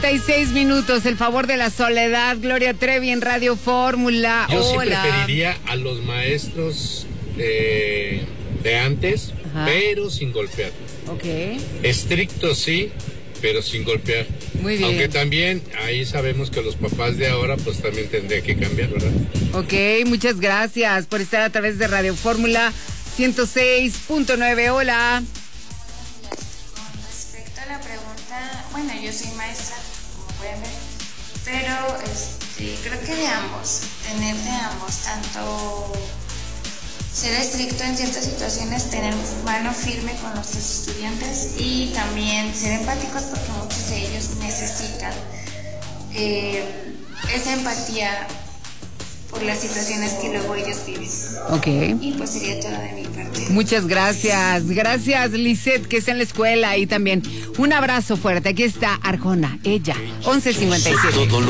6 minutos, El favor de la soledad, Gloria Trevi en Radio Fórmula. Yo sí Hola. preferiría a los maestros de antes, Ajá. pero sin golpear. Ok. Estricto sí, pero sin golpear. Muy bien. Aunque también ahí sabemos que los papás de ahora pues también tendrían que cambiar, ¿verdad? Ok, muchas gracias por estar a través de Radio Fórmula 106.9. Hola. Con respecto a la pregunta, bueno, yo soy maestra, como pueden ver, pero creo que de ambos, tener de ambos, tanto ser estricto en ciertas situaciones, tener mano firme con nuestros estudiantes y también ser empáticos porque muchos de ellos necesitan esa empatía por las situaciones que luego ellos viven. Ok. Y pues sería todo de mi parte. Muchas gracias. Gracias, Lisette, que está en la escuela. Y también un abrazo fuerte. Aquí está Arjona, ella, 11:57.